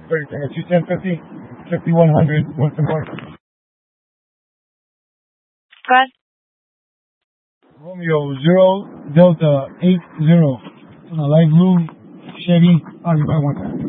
21050, 5100, Winston Park. Good. Romeo 0 Delta 80. Light blue Chevy. Oh, you buy one.